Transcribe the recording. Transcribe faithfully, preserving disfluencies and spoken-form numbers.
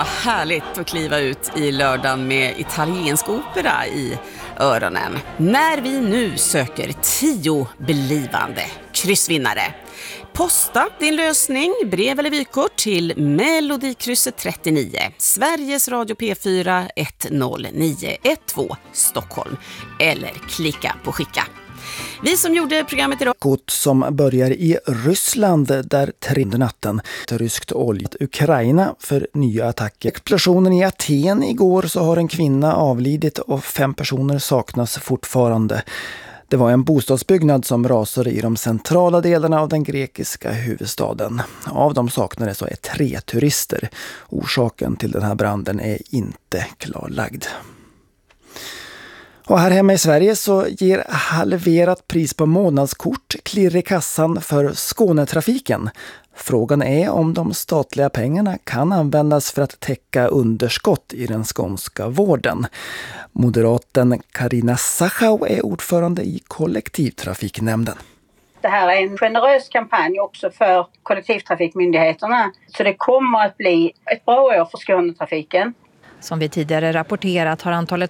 vad härligt att kliva ut i lördagen med italiensk opera i öronen. När vi nu söker tio blivande kryssvinnare. Posta din lösning, brev eller vykort till Melodikrysset trettionio, Sveriges Radio P fyra ett noll nio ett två Stockholm. Eller klicka på skicka. Vi som gjorde programmet idag... Kort som börjar i Ryssland där tredje natten till ryskt olja Ukraina för nya attacker. Explosionen i Aten igår så har en kvinna avlidit och fem personer saknas fortfarande. Det var en bostadsbyggnad som rasade i de centrala delarna av den grekiska huvudstaden. Av de saknade så är tre turister. Orsaken till den här branden är inte klarlagd. Och här hemma i Sverige så ger halverat pris på månadskort klirr i kassan för Skånetrafiken. Frågan är om de statliga pengarna kan användas för att täcka underskott i den skånska vården. Moderaten Carina Sachau är ordförande i kollektivtrafiknämnden. Det här är en generös kampanj också för kollektivtrafikmyndigheterna. Så det kommer att bli ett bra år för Skånetrafiken. Som vi tidigare rapporterat har antalet